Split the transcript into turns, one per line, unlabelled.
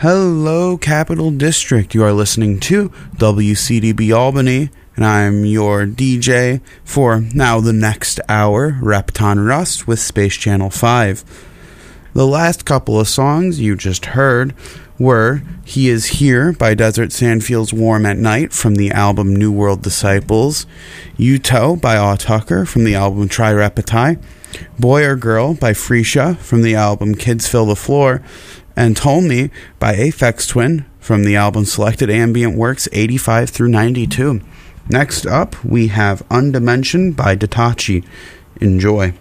Hello, Capital District. You are listening to WCDB Albany, and I'm your DJ for now the next hour, Repton Rust with Space Channel 5. The last couple of songs you just heard were He Is Here by Desert Sandfields Warm at Night from the album New World Disciples, Uto by Aw Tucker from the album Try Repeti, Boy or Girl by Freesia from the album Kids Fill the Floor, and Told Me by Aphex Twin from the album Selected Ambient Works 85 through 92. Next up, we have Undimensioned by Datachi. Enjoy.